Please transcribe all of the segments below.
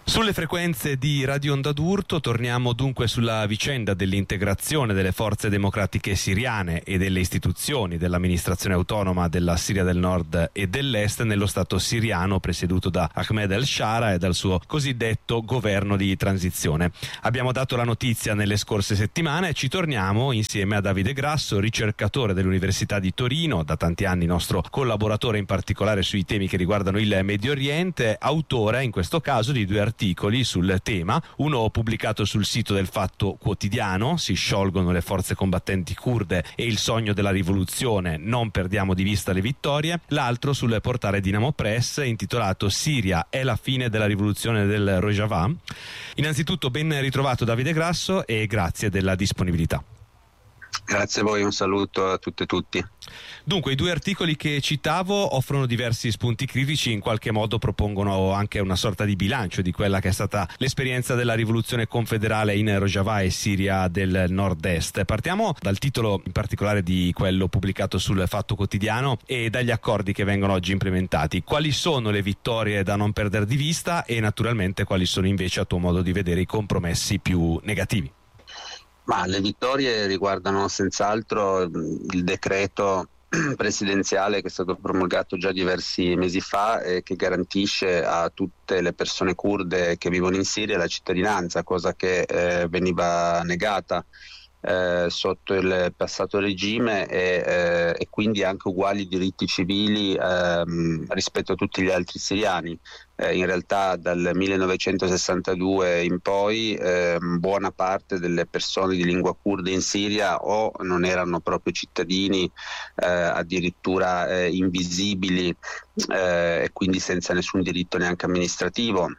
Sulle frequenze di Radio Onda d'Urto torniamo dunque sulla vicenda dell'integrazione delle forze democratiche siriane e delle istituzioni dell'amministrazione autonoma della Siria del Nord e dell'Est nello Stato siriano presieduto da Ahmed el-Shara e dal suo cosiddetto governo di transizione. Abbiamo dato la notizia nelle scorse settimane e ci torniamo insieme a Davide Grasso, ricercatore dell'Università di Torino, da tanti anni nostro collaboratore in particolare sui temi che riguardano il Medio Oriente, autore in questo caso di due articoli sul tema, uno pubblicato sul sito del Fatto Quotidiano, Si sciolgono le forze combattenti kurde e il sogno della rivoluzione, non perdiamo di vista le vittorie, l'altro sul portale Dinamo Press intitolato Siria è la fine della rivoluzione del Rojava. Innanzitutto ben ritrovato Davide Grasso e grazie della disponibilità. Grazie a voi, un saluto a tutte e tutti. Dunque, i due articoli che citavo offrono diversi spunti critici, in qualche modo propongono anche una sorta di bilancio di quella che è stata l'esperienza della rivoluzione confederale in Rojava e Siria del Nord-Est. Partiamo dal titolo in particolare di quello pubblicato sul Fatto Quotidiano e dagli accordi che vengono oggi implementati. Quali sono le vittorie da non perdere di vista e naturalmente quali sono invece a tuo modo di vedere i compromessi più negativi? Ma le vittorie riguardano senz'altro il decreto presidenziale che è stato promulgato già diversi mesi fa e che garantisce a tutte le persone kurde che vivono in Siria la cittadinanza, cosa che veniva negata sotto il passato regime e quindi anche uguali diritti civili rispetto a tutti gli altri siriani. In realtà dal 1962 in poi buona parte delle persone di lingua curda in Siria o non erano proprio cittadini, addirittura invisibili e quindi senza nessun diritto neanche amministrativo,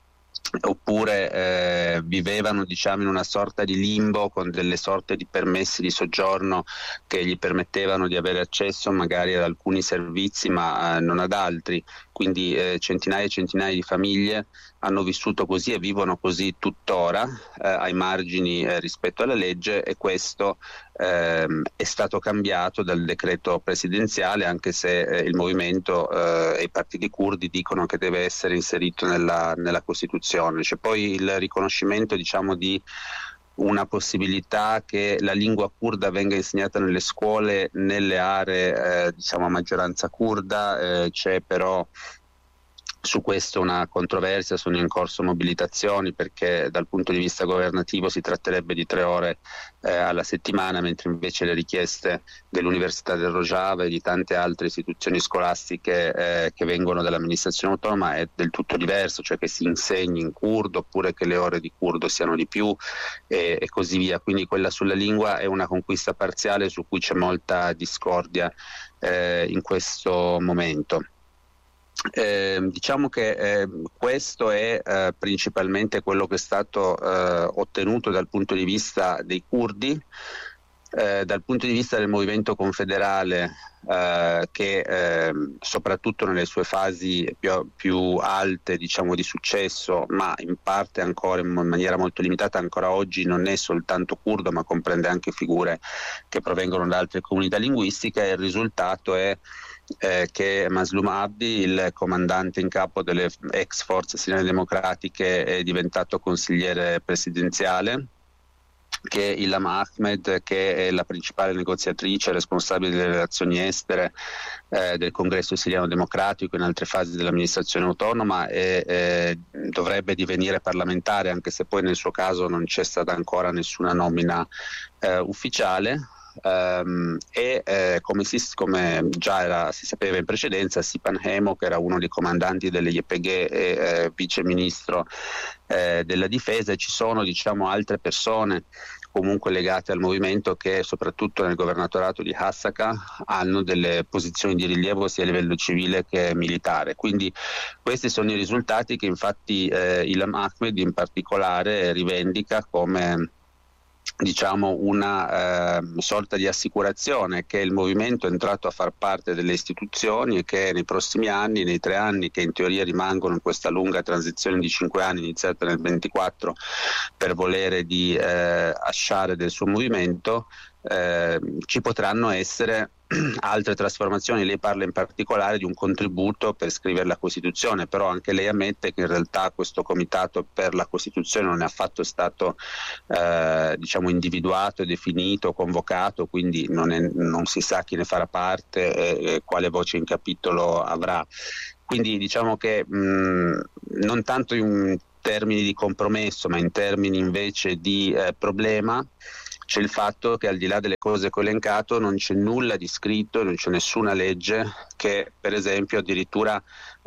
oppure vivevano in una sorta di limbo con delle sorte di permessi di soggiorno che gli permettevano di avere accesso magari ad alcuni servizi ma non ad altri, quindi centinaia e centinaia di famiglie hanno vissuto così e vivono così tuttora ai margini rispetto alla legge, e questo è stato cambiato dal decreto presidenziale, anche se il movimento e i partiti curdi dicono che deve essere inserito nella Costituzione. C'è poi il riconoscimento di una possibilità che la lingua curda venga insegnata nelle scuole nelle aree a maggioranza curda, c'è però su questo una controversia, sono in corso mobilitazioni perché dal punto di vista governativo si tratterebbe di 3 ore alla settimana, mentre invece le richieste dell'Università del Rojava e di tante altre istituzioni scolastiche che vengono dall'amministrazione autonoma è del tutto diverso, cioè che si insegni in curdo oppure che le ore di curdo siano di più e così via. Quindi quella sulla lingua è una conquista parziale su cui c'è molta discordia in questo momento. Diciamo che questo è principalmente quello che è stato ottenuto dal punto di vista dei curdi. Dal punto di vista del movimento confederale, che soprattutto nelle sue fasi più alte di successo, ma in parte ancora in maniera molto limitata ancora oggi, non è soltanto curdo ma comprende anche figure che provengono da altre comunità linguistiche, il risultato è che Mazloum Abdi, il comandante in capo delle ex forze siriane democratiche, è diventato consigliere presidenziale, che Ilham Ahmed, che è la principale negoziatrice responsabile delle relazioni estere del Congresso siriano democratico in altre fasi dell'amministrazione autonoma, e dovrebbe divenire parlamentare, anche se poi nel suo caso non c'è stata ancora nessuna nomina ufficiale. Come già si sapeva in precedenza, Sipan Hemo, che era uno dei comandanti delle YPG e vice ministro della difesa, e ci sono altre persone comunque legate al movimento che soprattutto nel governatorato di Hasaka hanno delle posizioni di rilievo sia a livello civile che militare. Quindi questi sono i risultati che infatti Ilham Ahmed in particolare rivendica come una sorta di assicurazione che il movimento è entrato a far parte delle istituzioni e che nei prossimi anni, nei 3 anni che in teoria rimangono in questa lunga transizione di 5 anni iniziata nel 24 per volere di asciare del suo movimento, ci potranno essere altre trasformazioni. Lei parla in particolare di un contributo per scrivere la Costituzione, però anche lei ammette che in realtà questo comitato per la Costituzione non è affatto stato individuato, definito, convocato, quindi non si sa chi ne farà parte e quale voce in capitolo avrà. Quindi diciamo che non tanto in termini di compromesso, ma in termini invece di problema, c'è il fatto che al di là delle cose che ho elencato non c'è nulla di scritto, non c'è nessuna legge che per esempio addirittura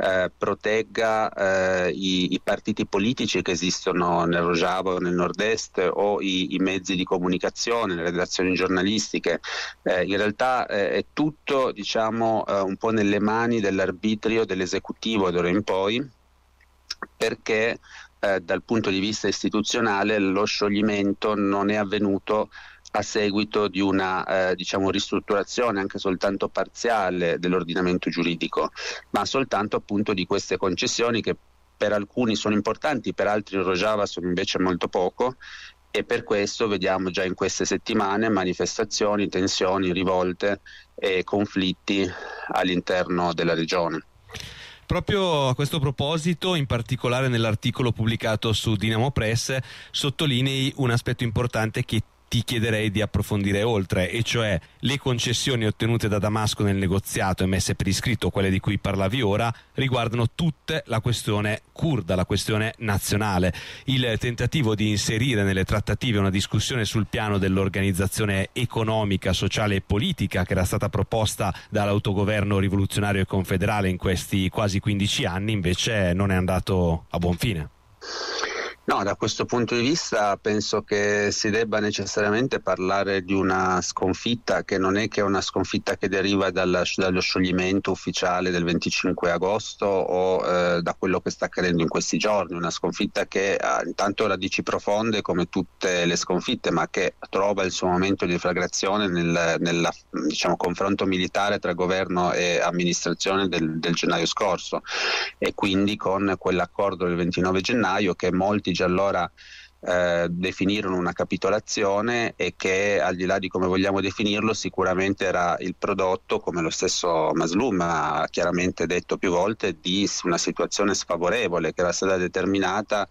protegga i partiti politici che esistono nel Rojava o nel nord-est, o i mezzi di comunicazione, le redazioni giornalistiche. In realtà è tutto un po' nelle mani dell'arbitrio dell'esecutivo d'ora in poi, perché dal punto di vista istituzionale lo scioglimento non è avvenuto a seguito di una ristrutturazione anche soltanto parziale dell'ordinamento giuridico, ma soltanto appunto di queste concessioni che per alcuni sono importanti, per altri in Rojava sono invece molto poco, e per questo vediamo già in queste settimane manifestazioni, tensioni, rivolte e conflitti all'interno della regione. Proprio a questo proposito, in particolare nell'articolo pubblicato su Dynamo Press, sottolinei un aspetto importante che ti chiederei di approfondire oltre, e cioè le concessioni ottenute da Damasco nel negoziato e messe per iscritto, quelle di cui parlavi ora, riguardano tutte la questione curda, la questione nazionale. Il tentativo di inserire nelle trattative una discussione sul piano dell'organizzazione economica, sociale e politica che era stata proposta dall'autogoverno rivoluzionario e confederale in questi quasi 15 anni, invece non è andato a buon fine. No, da questo punto di vista penso che si debba necessariamente parlare di una sconfitta che non è che una sconfitta che deriva dallo scioglimento ufficiale del 25 agosto o da quello che sta accadendo in questi giorni, una sconfitta che ha intanto radici profonde come tutte le sconfitte, ma che trova il suo momento di deflagrazione nel confronto militare tra governo e amministrazione del gennaio scorso, e quindi con quell'accordo del 29 gennaio che molti già allora definirono una capitolazione, e che al di là di come vogliamo definirlo sicuramente era il prodotto, come lo stesso Mazloum ha chiaramente detto più volte, di una situazione sfavorevole che era stata determinata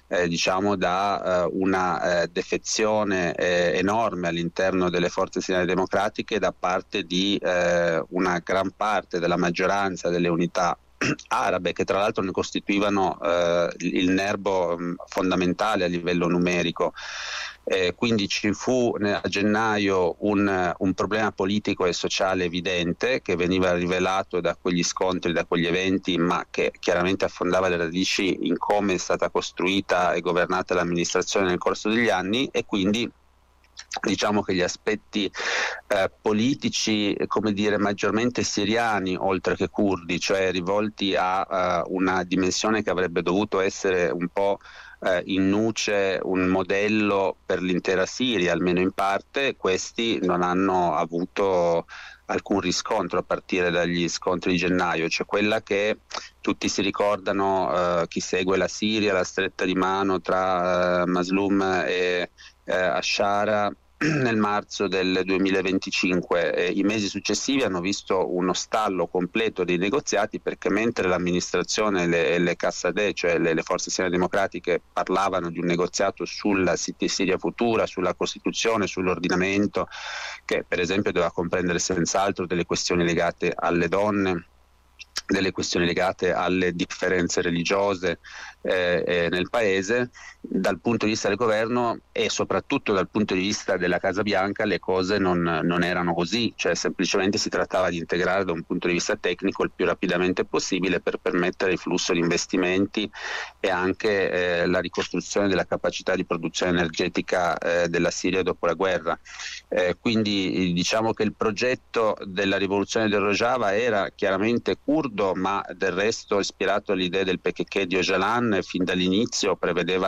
da una defezione enorme all'interno delle forze siriane democratiche da parte di una gran parte della maggioranza delle unità arabe, che tra l'altro ne costituivano il nerbo fondamentale a livello numerico. Quindi ci fu a gennaio un problema politico e sociale evidente che veniva rivelato da quegli scontri, da quegli eventi, ma che chiaramente affondava le radici in come è stata costruita e governata l'amministrazione nel corso degli anni, e quindi diciamo che gli aspetti politici, maggiormente siriani oltre che curdi, cioè rivolti a una dimensione che avrebbe dovuto essere un po' in nuce un modello per l'intera Siria, almeno in parte, questi non hanno avuto alcun riscontro a partire dagli scontri di gennaio, cioè quella che tutti si ricordano, chi segue la Siria, la stretta di mano tra Mazloum e Ashara nel marzo del 2025. I mesi successivi hanno visto uno stallo completo dei negoziati, perché mentre l'amministrazione e le Kassadeh, cioè le forze siriane democratiche, parlavano di un negoziato sulla Siria futura, sulla Costituzione, sull'ordinamento, che per esempio doveva comprendere senz'altro delle questioni legate alle donne, delle questioni legate alle differenze religiose nel paese, dal punto di vista del governo e soprattutto dal punto di vista della Casa Bianca le cose non erano così, cioè semplicemente si trattava di integrare da un punto di vista tecnico il più rapidamente possibile per permettere il flusso di investimenti e anche la ricostruzione della capacità di produzione energetica della Siria dopo la guerra. Quindi diciamo che il progetto della rivoluzione del Rojava era chiaramente curdo, ma del resto ispirato all'idea del PKK di Öcalan. Fin dall'inizio prevedeva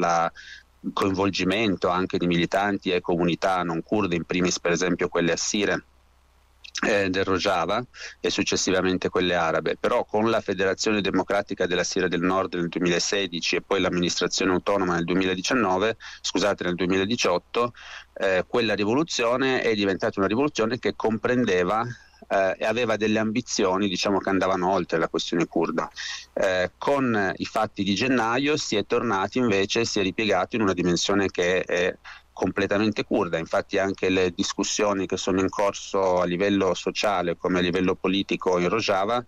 il coinvolgimento anche di militanti e comunità non curde, in primis per esempio quelle assire, del Rojava e successivamente quelle arabe, però con la Federazione Democratica della Siria del Nord nel 2016 e poi l'amministrazione autonoma nel 2018, quella rivoluzione è diventata una rivoluzione che comprendeva e aveva delle ambizioni, diciamo, che andavano oltre la questione curda. Con i fatti di gennaio si è tornati invece, si è ripiegato in una dimensione che è completamente curda. Infatti anche le discussioni che sono in corso a livello sociale come a livello politico in Rojava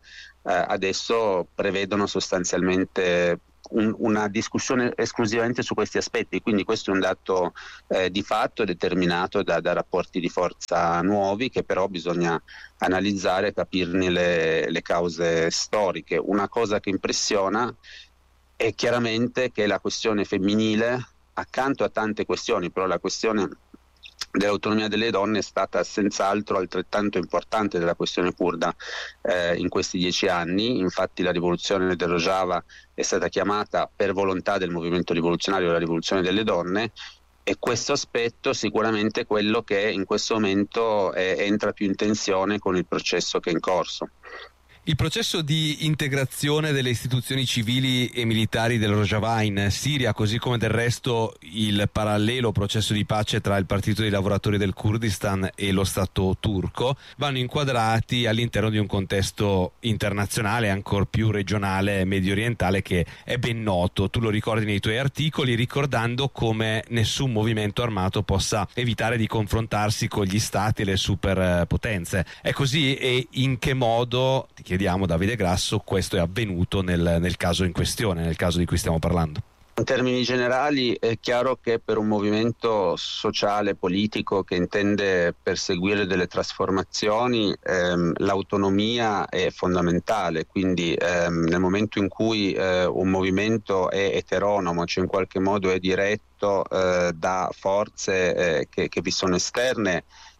adesso prevedono sostanzialmente una discussione esclusivamente su questi aspetti, quindi questo è un dato di fatto determinato da rapporti di forza nuovi che però bisogna analizzare e capirne le cause storiche. Una cosa che impressiona è chiaramente che la questione femminile, accanto a tante questioni, però la questione dell'autonomia delle donne è stata senz'altro altrettanto importante della questione curda in questi 10 anni. Infatti la rivoluzione del Rojava è stata chiamata per volontà del movimento rivoluzionario la rivoluzione delle donne, e questo aspetto sicuramente è quello che in questo momento entra più in tensione con il processo che è in corso. Il processo di integrazione delle istituzioni civili e militari del Rojava in Siria, così come del resto il parallelo processo di pace tra il Partito dei Lavoratori del Kurdistan e lo Stato turco, vanno inquadrati all'interno di un contesto internazionale, ancor più regionale e medio orientale, che è ben noto. Tu lo ricordi nei tuoi articoli, ricordando come nessun movimento armato possa evitare di confrontarsi con gli stati e le superpotenze. È così? E in che modo, ti chiediamo, Davide Grasso, questo è avvenuto nel caso in questione, nel caso di cui stiamo parlando? In termini generali è chiaro che per un movimento sociale politico che intende perseguire delle trasformazioni l'autonomia è fondamentale, quindi nel momento in cui un movimento è eteronomo, cioè in qualche modo è diretto da forze che vi sono esterne,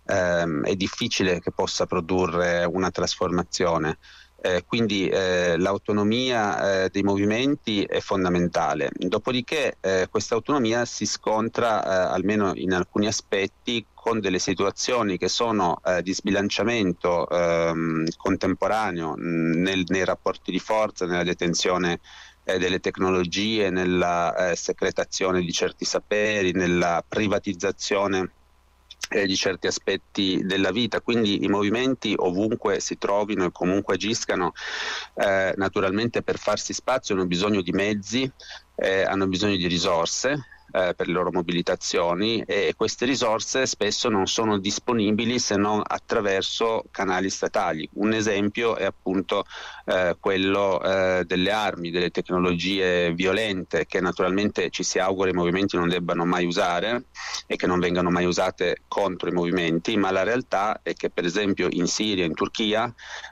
è difficile che possa produrre una trasformazione. Quindi l'autonomia dei movimenti è fondamentale. Dopodiché questa autonomia si scontra, almeno in alcuni aspetti, con delle situazioni che sono di sbilanciamento contemporaneo nei rapporti di forza, nella detenzione delle tecnologie, nella secretazione di certi saperi, nella privatizzazione di certi aspetti della vita. Quindi i movimenti, ovunque si trovino e comunque agiscano, naturalmente per farsi spazio hanno bisogno di mezzi, hanno bisogno di risorse per le loro mobilitazioni, e queste risorse spesso non sono disponibili se non attraverso canali statali. Un esempio è appunto quello delle armi, delle tecnologie violente, che naturalmente ci si augura i movimenti non debbano mai usare e che non vengano mai usate contro i movimenti, ma la realtà è che per esempio in Siria e in Turchia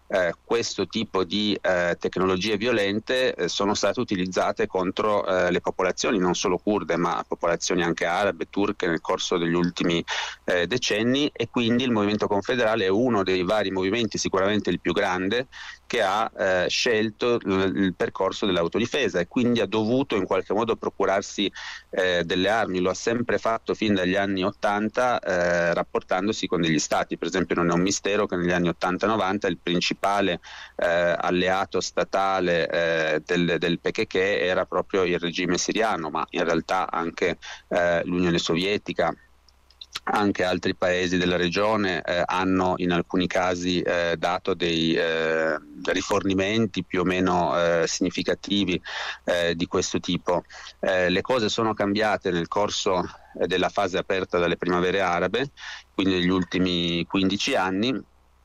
questo tipo di tecnologie violente sono state utilizzate contro le popolazioni non solo curde ma popolazioni anche arabe, turche nel corso degli ultimi decenni, e quindi il movimento confederale è uno dei vari movimenti, sicuramente il più grande, che ha scelto il percorso dell'autodifesa e quindi ha dovuto in qualche modo procurarsi delle armi. Lo ha sempre fatto fin dagli anni 80 rapportandosi con degli stati. Per esempio non è un mistero che negli anni 80-90 il principale alleato statale del PKK era proprio il regime siriano, ma in realtà anche l'Unione Sovietica, anche altri paesi della regione hanno in alcuni casi dato dei rifornimenti più o meno significativi di questo tipo. Le cose sono cambiate nel corso della fase aperta dalle primavere arabe, quindi negli ultimi 15 anni,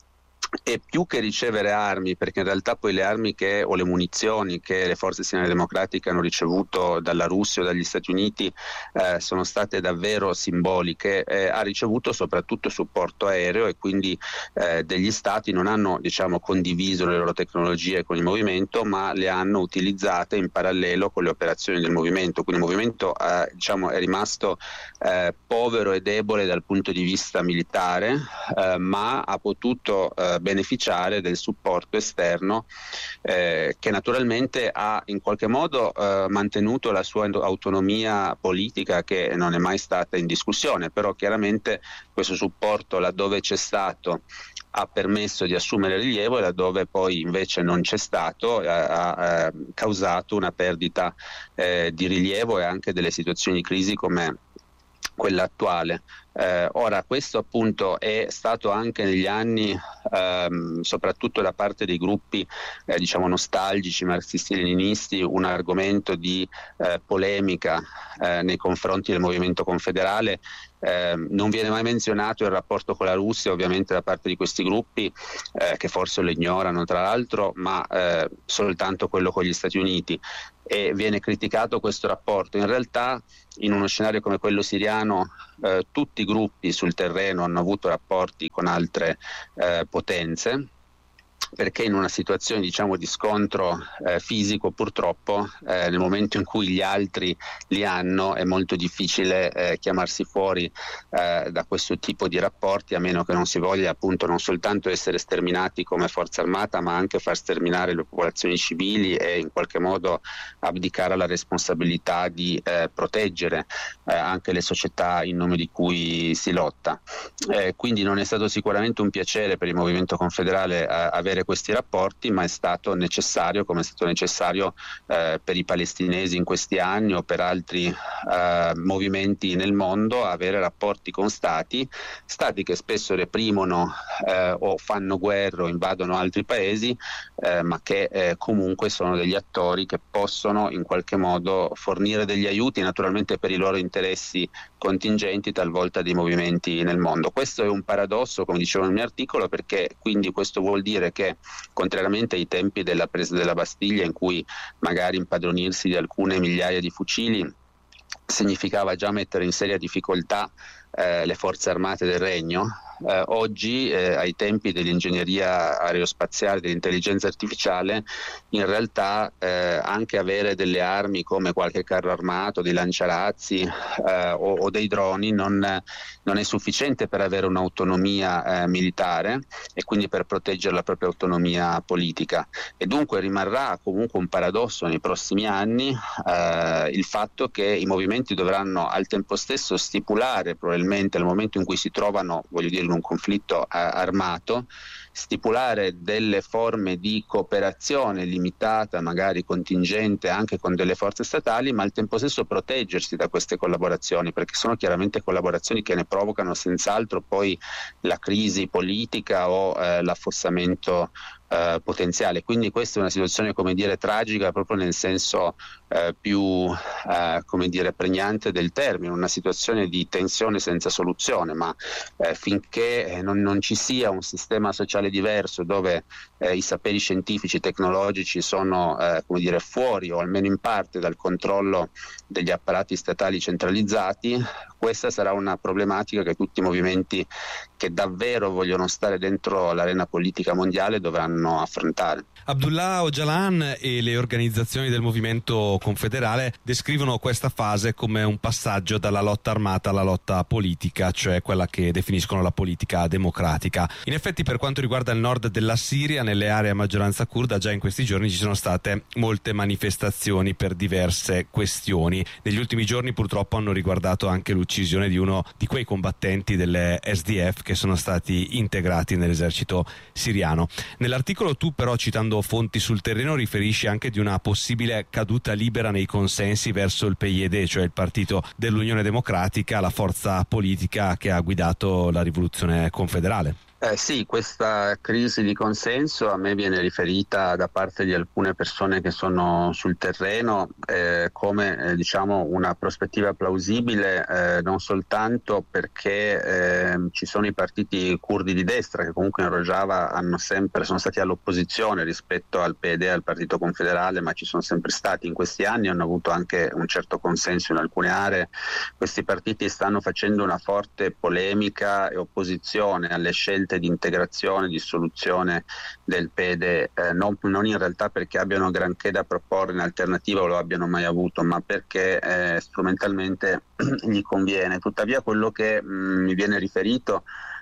e più che ricevere armi, perché in realtà poi le armi o le munizioni che le forze siriane democratiche hanno ricevuto dalla Russia o dagli Stati Uniti sono state davvero simboliche, ha ricevuto soprattutto supporto aereo, e quindi degli stati non hanno, diciamo, condiviso le loro tecnologie con il movimento, ma le hanno utilizzate in parallelo con le operazioni del movimento. Quindi il movimento diciamo, è rimasto povero e debole dal punto di vista militare, ma ha potuto beneficiare del supporto esterno che naturalmente ha in qualche modo mantenuto la sua autonomia politica, che non è mai stata in discussione, però chiaramente questo supporto, laddove c'è stato, ha permesso di assumere rilievo, e laddove poi invece non c'è stato ha causato una perdita di rilievo e anche delle situazioni di crisi come quella attuale. Ora, questo appunto è stato anche negli anni, soprattutto da parte dei gruppi diciamo nostalgici, marxisti-leninisti, un argomento di polemica nei confronti del movimento confederale. Non viene mai menzionato il rapporto con la Russia, ovviamente, da parte di questi gruppi, che forse lo ignorano tra l'altro, ma soltanto quello con gli Stati Uniti, e viene criticato questo rapporto. In realtà, in uno scenario come quello siriano, tutti i gruppi sul terreno hanno avuto rapporti con altre potenze, perché in una situazione diciamo di scontro fisico, purtroppo nel momento in cui gli altri li hanno, è molto difficile chiamarsi fuori da questo tipo di rapporti, a meno che non si voglia appunto non soltanto essere sterminati come forza armata, ma anche far sterminare le popolazioni civili e in qualche modo abdicare alla responsabilità di proteggere anche le società in nome di cui si lotta. Quindi non è stato sicuramente un piacere per il movimento confederale avere questi rapporti, ma è stato necessario, come è stato necessario per i palestinesi in questi anni o per altri movimenti nel mondo, avere rapporti con stati che spesso reprimono o fanno guerra o invadono altri paesi, ma che comunque sono degli attori che possono in qualche modo fornire degli aiuti, naturalmente per i loro interessi contingenti, talvolta dei movimenti nel mondo. Questo è un paradosso, come dicevo nel mio articolo, perché quindi questo vuol dire che, contrariamente ai tempi della presa della Bastiglia, in cui magari impadronirsi di alcune migliaia di fucili significava già mettere in seria difficoltà le forze armate del regno, oggi ai tempi dell'ingegneria aerospaziale, dell'intelligenza artificiale, in realtà anche avere delle armi come qualche carro armato, dei lanciarazzi o dei droni non è sufficiente per avere un'autonomia militare e quindi per proteggere la propria autonomia politica, e dunque rimarrà comunque un paradosso nei prossimi anni il fatto che i movimenti dovranno al tempo stesso stipulare, probabilmente nel momento in cui si trovano, voglio dire, in un conflitto armato, stipulare delle forme di cooperazione limitata, magari contingente, anche con delle forze statali, ma al tempo stesso proteggersi da queste collaborazioni, perché sono chiaramente collaborazioni che ne provocano senz'altro poi la crisi politica o l'affossamento potenziale. Quindi questa è una situazione, come dire, tragica proprio nel senso più come dire pregnante del termine, una situazione di tensione senza soluzione, ma finché non ci sia un sistema sociale diverso dove i saperi scientifici, tecnologici sono come dire fuori o almeno in parte dal controllo degli apparati statali centralizzati, questa sarà una problematica che tutti i movimenti che davvero vogliono stare dentro l'arena politica mondiale dovranno affrontare. Abdullah Öcalan e le organizzazioni del movimento confederale descrivono questa fase come un passaggio dalla lotta armata alla lotta politica, cioè quella che definiscono la politica democratica. In effetti, per quanto riguarda il nord della Siria, nelle aree a maggioranza curda, già in questi giorni ci sono state molte manifestazioni per diverse questioni. Negli ultimi giorni purtroppo hanno riguardato anche l'uccisione di uno di quei combattenti delle SDF che sono stati integrati nell'esercito siriano. Nell'articolo tu però, citando fonti sul terreno, riferisci anche di una possibile caduta libera nei consensi verso il PYD, cioè il partito dell'Unione Democratica, la forza politica che ha guidato la rivoluzione confederale. Sì, questa crisi di consenso a me viene riferita da parte di alcune persone che sono sul terreno come diciamo una prospettiva plausibile, non soltanto perché ci sono i partiti curdi di destra che comunque in Rojava sono stati all'opposizione rispetto al PYD e al Partito Confederale, ma ci sono sempre stati in questi anni, hanno avuto anche un certo consenso in alcune aree. Questi partiti stanno facendo una forte polemica e opposizione alle scelte di integrazione, di soluzione del PYD, non in realtà perché abbiano granché da proporre in alternativa o lo abbiano mai avuto, ma perché strumentalmente gli conviene. Tuttavia quello che mi viene riferito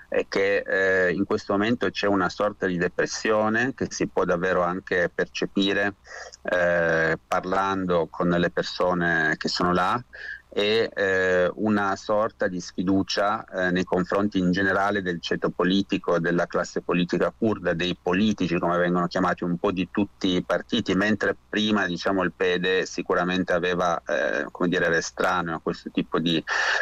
è che in questo momento c'è una sorta di depressione che si può davvero anche percepire parlando con le persone che sono là, e una sorta di sfiducia nei confronti in generale del ceto politico, della classe politica curda, dei politici come vengono chiamati, un po' di tutti i partiti, mentre prima il PD sicuramente aveva era estraneo a questo tipo di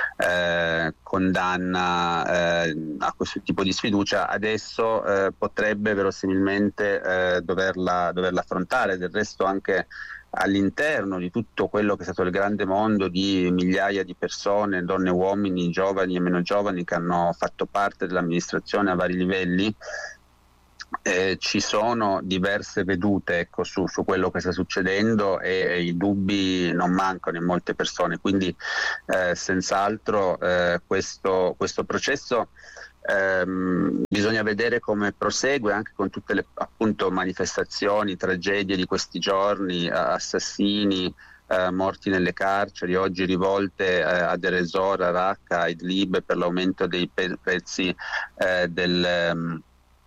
condanna, a questo tipo di sfiducia. Adesso potrebbe verosimilmente doverla affrontare. Del resto anche all'interno di tutto quello che è stato il grande mondo di migliaia di persone, donne e uomini, giovani e meno giovani, che hanno fatto parte dell'amministrazione a vari livelli, ci sono diverse vedute su quello che sta succedendo, e i dubbi non mancano in molte persone, quindi senz'altro questo processo bisogna vedere come prosegue, anche con tutte le appunto manifestazioni, tragedie di questi giorni, assassini, morti nelle carceri, oggi rivolte a Deir ez-Zor, a Raqqa, a Idlib, per l'aumento dei prezzi del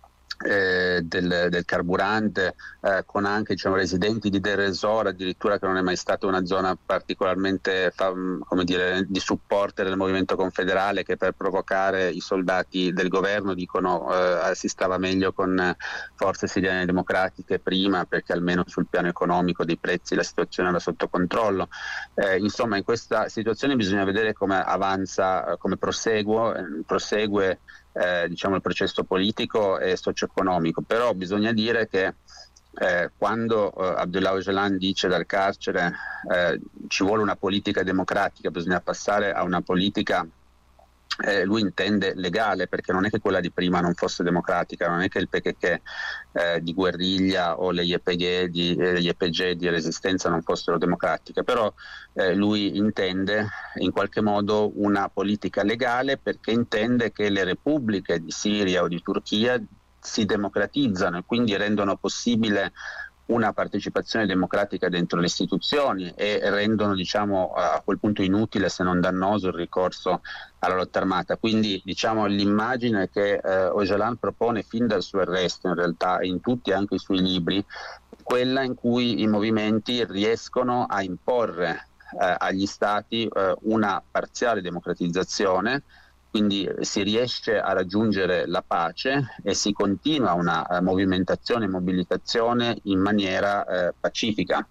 carburante, con anche residenti di Deir ez-Zor addirittura, che non è mai stata una zona particolarmente di supporto del movimento confederale, che per provocare i soldati del governo dicono si stava meglio con forze siriane democratiche prima, perché almeno sul piano economico dei prezzi la situazione era sotto controllo. Insomma, in questa situazione bisogna vedere come avanza, come prosegue il processo politico e socio-economico. Però bisogna dire che quando Abdullah Öcalan dice dal carcere ci vuole una politica democratica, bisogna passare a una politica, lui intende legale, perché non è che quella di prima non fosse democratica, non è che il PKK di guerriglia o le YPG di resistenza non fossero democratiche, però lui intende in qualche modo una politica legale, perché intende che le repubbliche di Siria o di Turchia si democratizzano e quindi rendono possibile una partecipazione democratica dentro le istituzioni, e rendono a quel punto inutile, se non dannoso, il ricorso alla lotta armata. Quindi l'immagine che Öcalan propone fin dal suo arresto, in realtà in tutti anche i suoi libri, quella in cui i movimenti riescono a imporre agli stati una parziale democratizzazione, quindi si riesce a raggiungere la pace e si continua una movimentazione e mobilitazione in maniera pacifica.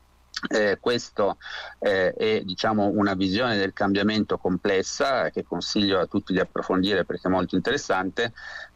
Questo è una visione del cambiamento complessa, che consiglio a tutti di approfondire perché è molto interessante,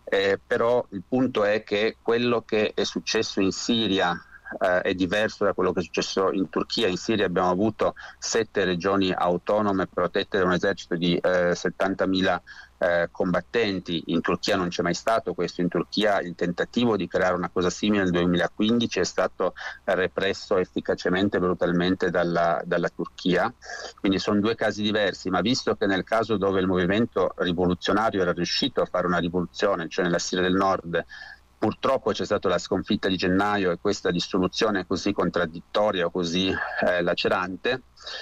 però il punto è che quello che è successo in Siria è diverso da quello che è successo in Turchia. In Siria abbiamo avuto 7 regioni autonome protette da un esercito di 70.000 combattenti. In Turchia non c'è mai stato questo. In Turchia il tentativo di creare una cosa simile nel 2015 è stato represso efficacemente e brutalmente dalla Turchia. Quindi sono 2 casi diversi, ma visto che nel caso dove il movimento rivoluzionario era riuscito a fare una rivoluzione, cioè nella Siria del Nord, purtroppo c'è stata la sconfitta di gennaio e questa dissoluzione così contraddittoria o così lacerante,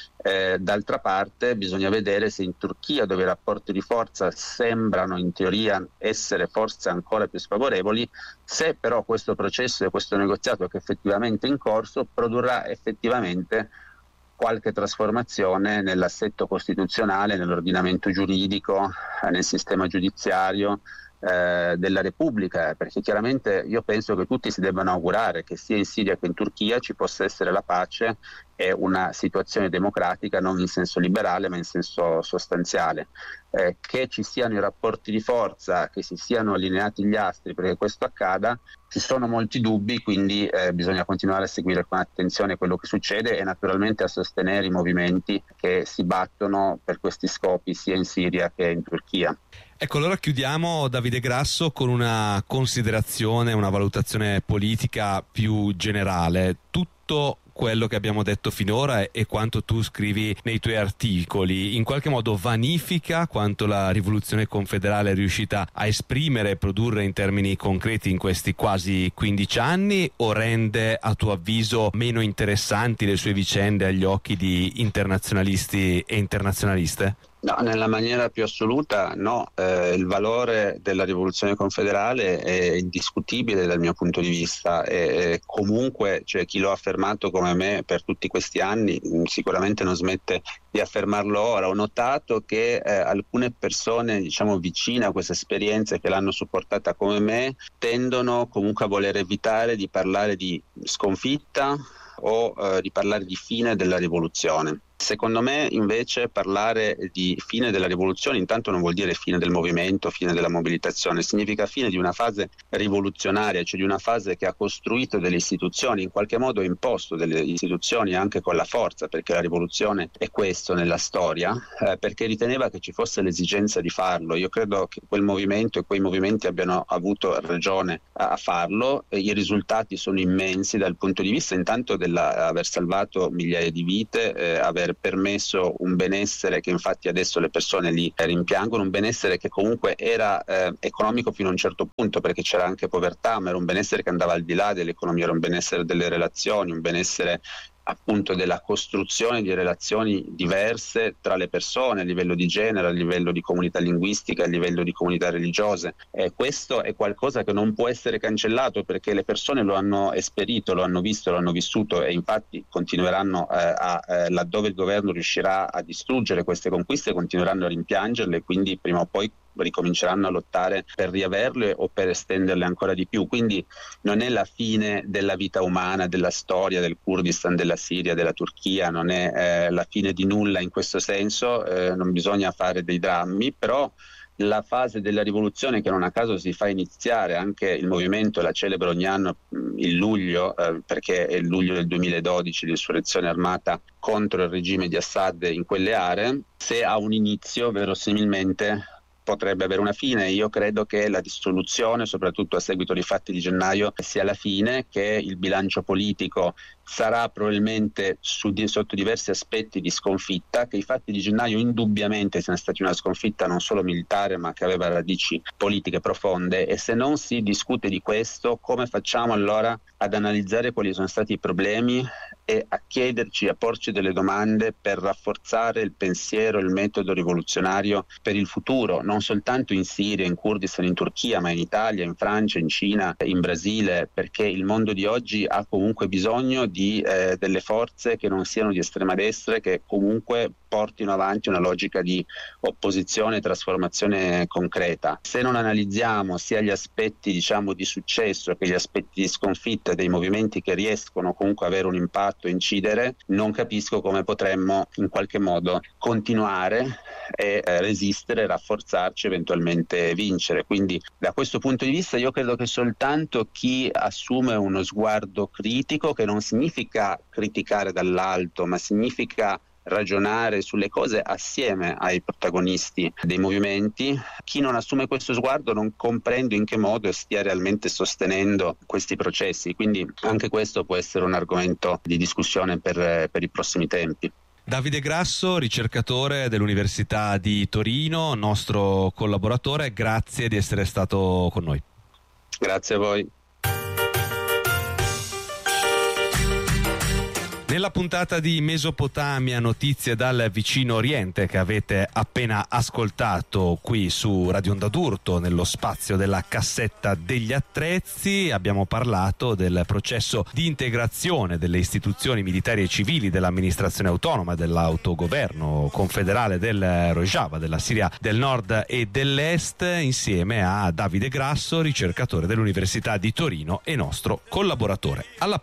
d'altra parte bisogna vedere se in Turchia, dove i rapporti di forza sembrano in teoria essere forse ancora più sfavorevoli, se però questo processo e questo negoziato che effettivamente è in corso produrrà effettivamente qualche trasformazione nell'assetto costituzionale, nell'ordinamento giuridico, nel sistema giudiziario della Repubblica, perché chiaramente io penso che tutti si debbano augurare che sia in Siria che in Turchia ci possa essere la pace e una situazione democratica, non in senso liberale ma in senso sostanziale. Che ci siano i rapporti di forza, che si siano allineati gli astri perché questo accada, ci sono molti dubbi, quindi bisogna continuare a seguire con attenzione quello che succede e naturalmente a sostenere i movimenti che si battono per questi scopi sia in Siria che in Turchia. Ecco, allora chiudiamo, Davide Grasso, con una considerazione, una valutazione politica più generale. Tutto quello che abbiamo detto finora e quanto tu scrivi nei tuoi articoli in qualche modo vanifica quanto la rivoluzione confederale è riuscita a esprimere e produrre in termini concreti in questi quasi 15 anni, o rende a tuo avviso meno interessanti le sue vicende agli occhi di internazionalisti e internazionaliste? No, nella maniera più assoluta no, il valore della rivoluzione confederale è indiscutibile dal mio punto di vista e comunque chi lo ha affermato come me per tutti questi anni sicuramente non smette di affermarlo ora. Ho notato che alcune persone vicine a questa esperienza che l'hanno supportata come me tendono comunque a voler evitare di parlare di sconfitta o di parlare di fine della rivoluzione. Secondo me invece parlare di fine della rivoluzione intanto non vuol dire fine del movimento, fine della mobilitazione, significa fine di una fase rivoluzionaria, cioè di una fase che ha costruito delle istituzioni, in qualche modo ha imposto delle istituzioni anche con la forza, perché la rivoluzione è questo nella storia, perché riteneva che ci fosse l'esigenza di farlo. Io credo che quel movimento e quei movimenti abbiano avuto ragione a farlo, e i risultati sono immensi dal punto di vista intanto dell'aver salvato migliaia di vite, aver permesso un benessere che infatti adesso le persone lì rimpiangono, un benessere che comunque era economico fino a un certo punto, perché c'era anche povertà, ma era un benessere che andava al di là dell'economia, era un benessere delle relazioni, un benessere appunto della costruzione di relazioni diverse tra le persone a livello di genere, a livello di comunità linguistica, a livello di comunità religiose. Questo è qualcosa che non può essere cancellato, perché le persone lo hanno esperito, lo hanno visto, lo hanno vissuto, e infatti continueranno laddove il governo riuscirà a distruggere queste conquiste, continueranno a rimpiangerle, quindi prima o poi ricominceranno a lottare per riaverle o per estenderle ancora di più. Quindi non è la fine della vita umana, della storia del Kurdistan, della Siria, della Turchia, non è la fine di nulla in questo senso, non bisogna fare dei drammi, però la fase della rivoluzione, che non a caso si fa iniziare anche il movimento, la celebra ogni anno il luglio, perché è il luglio del 2012, l'insurrezione armata contro il regime di Assad in quelle aree, se ha un inizio verosimilmente potrebbe avere una fine. Io credo che la dissoluzione, soprattutto a seguito dei fatti di gennaio, sia la fine, che il bilancio politico sarà probabilmente sotto diversi aspetti di sconfitta, che i fatti di gennaio indubbiamente siano stati una sconfitta non solo militare ma che aveva radici politiche profonde, e se non si discute di questo, come facciamo allora ad analizzare quali sono stati i problemi e a chiederci, a porci delle domande per rafforzare il pensiero, il metodo rivoluzionario per il futuro, non soltanto in Siria, in Kurdistan, in Turchia, ma in Italia, in Francia, in Cina, in Brasile, perché il mondo di oggi ha comunque bisogno di delle forze che non siano di estrema destra, che comunque portino avanti una logica di opposizione e trasformazione concreta. Se non analizziamo sia gli aspetti di successo che gli aspetti di sconfitta dei movimenti che riescono comunque a avere un impatto e incidere, non capisco come potremmo in qualche modo continuare e resistere, rafforzarci, eventualmente vincere. Quindi da questo punto di vista io credo che soltanto chi assume uno sguardo critico, che non significa criticare dall'alto, ma significa ragionare sulle cose assieme ai protagonisti dei movimenti, chi non assume questo sguardo non comprende in che modo stia realmente sostenendo questi processi. Quindi anche questo può essere un argomento di discussione per i prossimi tempi. Davide Grasso, ricercatore dell'Università di Torino, nostro collaboratore, grazie di essere stato con noi. Grazie a voi. Nella puntata di Mesopotamia, notizie dal vicino Oriente, che avete appena ascoltato qui su Radio Onda d'Urto nello spazio della cassetta degli attrezzi, abbiamo parlato del processo di integrazione delle istituzioni militari e civili dell'amministrazione autonoma dell'autogoverno confederale del Rojava, della Siria del Nord e dell'Est, insieme a Davide Grasso, ricercatore dell'Università di Torino e nostro collaboratore. Alla